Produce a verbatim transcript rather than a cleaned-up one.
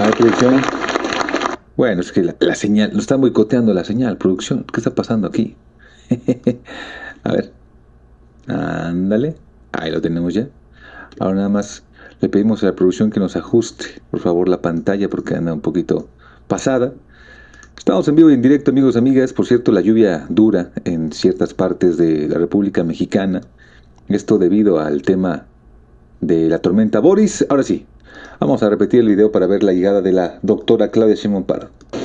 A ver, producción. Bueno, es que la, la señal, lo está boicoteando la señal, producción. ¿Qué está pasando aquí? A ver, ándale. Ahí lo tenemos ya. Ahora nada más le pedimos a la producción que nos ajuste, por favor, la pantalla porque anda un poquito pasada. Estamos en vivo y en directo, amigos, amigas. Por cierto, la lluvia dura en ciertas partes de la República Mexicana. Esto debido al tema de la tormenta Boris. Ahora sí, vamos a repetir el video para ver la llegada de la doctora Claudia Sheinbaum Pardo.